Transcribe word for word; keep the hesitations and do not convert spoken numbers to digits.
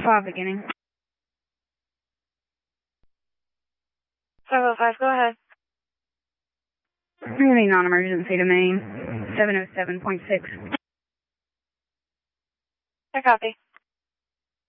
five beginning. five oh five, go ahead. Really non-emergency to me. seven oh seven point six. I copy.